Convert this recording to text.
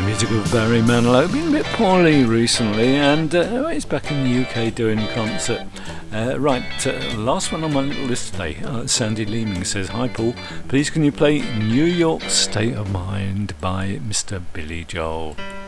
music of Barry Manilow. Been a bit poorly recently, and he's back in the UK doing concert. Last one on my little list today. Sandy Leeming says, "Hi Paul, please can you play New York State of Mind by Mr. Billy Joel?"